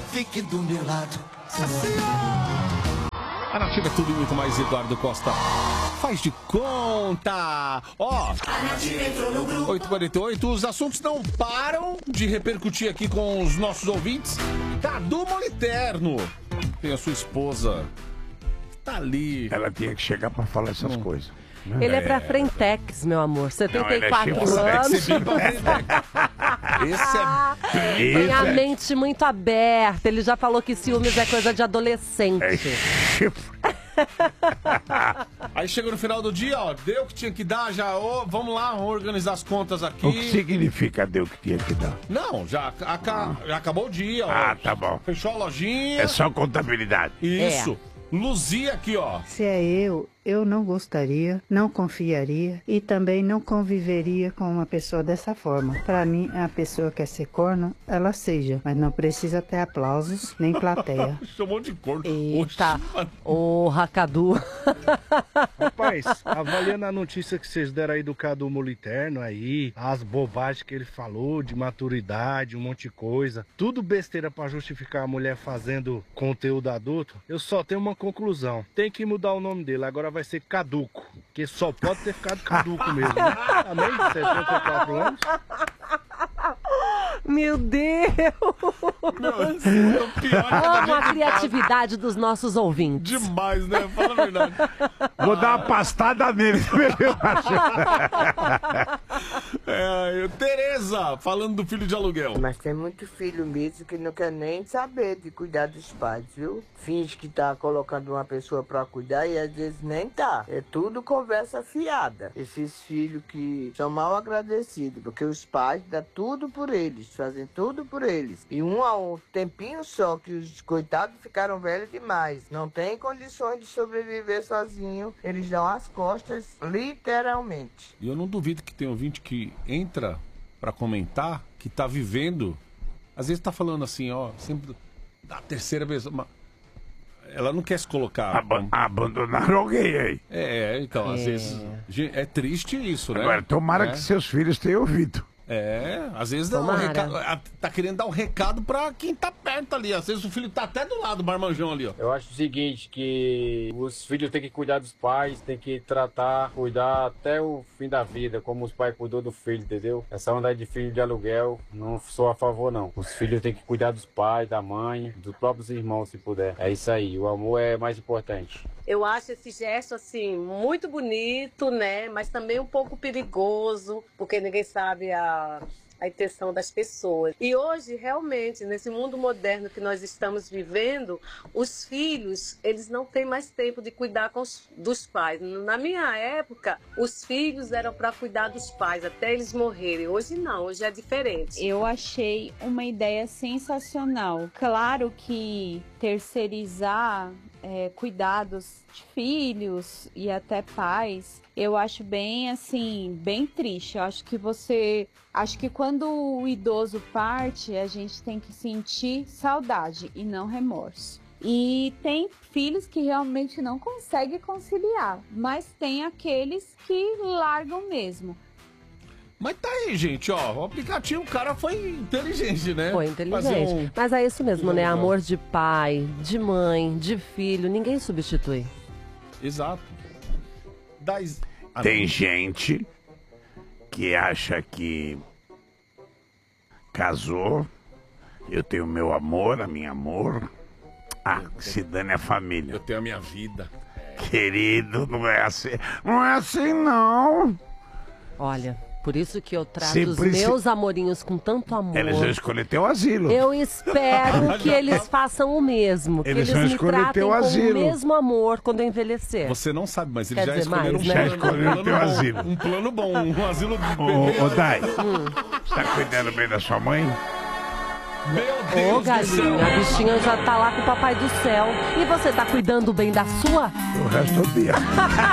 fique do meu lado. A Nativa é tudo e muito mais. Eduardo Costa faz de conta. Ó, 8h48, os assuntos não param de repercutir aqui com os nossos ouvintes. Cadu Moliterno tem a sua esposa, tá ali. Ela tinha que chegar pra falar essas coisas. Ele é pra Frentex, meu amor. 74 anos. Esse é Tem a mente muito aberta. Ele já falou que ciúmes é coisa de adolescente. Aí chega no final do dia, ó, deu o que tinha que dar, já, ó, vamos lá, vamos organizar as contas aqui. O que significa deu o que tinha que dar? Não, já acabou o dia, ó. Ah, tá bom. Fechou a lojinha. É só contabilidade. Isso. Luzia aqui, ó. Se é eu não gostaria, não confiaria e também não conviveria com uma pessoa dessa forma. Para mim, a pessoa quer ser corno, ela seja, mas não precisa ter aplausos nem plateia. Chamou de corno. Eita, ô Cadu. Rapaz, avaliando a notícia que vocês deram aí do Cadu Moliterno aí, as bobagens que ele falou, de maturidade, um monte de coisa, tudo besteira pra justificar a mulher fazendo conteúdo adulto, eu só tenho uma conclusão. Tem que mudar o nome dele, agora vai ser Caduco, que só pode ter ficado caduco mesmo, né? Também, 74 anos. Meu Deus! Amo a criatividade dos nossos ouvintes. Demais, né? Fala a verdade. Vou dar uma pastada nele. Tereza, falando do filho de aluguel. Mas tem muito filho mesmo que não quer nem saber de cuidar dos pais, viu? Finge que tá colocando uma pessoa pra cuidar e às vezes nem tá. É tudo conversa fiada. Esses filhos que são mal agradecidos, porque os pais dão tudo por eles, fazem tudo por eles. E um tempinho só que os coitados ficaram velhos demais. Não tem condições de sobreviver sozinho. Eles dão as costas, literalmente. E eu não duvido que tem ouvinte que entra pra comentar que tá vivendo. Às vezes tá falando assim, ó, sempre da terceira vez. Ela não quer se colocar. Abandonaram alguém aí. Então, às vezes. É triste isso, né? Agora, tomara que seus filhos tenham ouvido. Às vezes dá um recado, tá querendo dar um recado pra quem tá perto ali. Às vezes o filho tá até do lado do marmanjão ali, ó. Eu acho o seguinte, que os filhos têm que cuidar dos pais, têm que cuidar até o fim da vida, como os pais cuidou do filho, entendeu? Essa onda aí de filho de aluguel, não sou a favor, não. Os filhos têm que cuidar dos pais, da mãe, dos próprios irmãos, se puder. É isso aí, o amor é mais importante. Eu acho esse gesto, assim, muito bonito, né? Mas também um pouco perigoso, porque ninguém sabe a intenção das pessoas. E hoje, realmente, nesse mundo moderno que nós estamos vivendo, os filhos, eles não têm mais tempo de cuidar dos pais. Na minha época, os filhos eram para cuidar dos pais, até eles morrerem. Hoje não, hoje é diferente. Eu achei uma ideia sensacional. Claro que terceirizar cuidados de filhos e até pais, eu acho bem assim, bem triste. Eu acho que quando o idoso parte, a gente tem que sentir saudade e não remorso. E tem filhos que realmente não conseguem conciliar, mas tem aqueles que largam mesmo. Mas tá aí, gente, ó, o aplicativo, o cara foi inteligente, né? Foi inteligente. Mas é isso mesmo, né? Amor de pai, de mãe, de filho, ninguém substitui. Exato. Tem gente que acha que casou, eu tenho meu amor, a minha amor, se dane a família. Eu tenho a minha vida. Querido, não é assim. Não é assim, não. Olha, por isso que eu trato os meus amorinhos com tanto amor. Eles vão escolher teu asilo. Eu espero que eles façam o mesmo. Que eles me tratem com o mesmo amor quando eu envelhecer. Você não sabe, mas eles já escolheram teu asilo. Um plano bom, um asilo de bebê. Ô, Dai, você tá cuidando bem da sua mãe? Meu Deus. Ô, galinha, a bichinha já tá lá com o papai do céu. E você tá cuidando bem da sua? O resto do dia.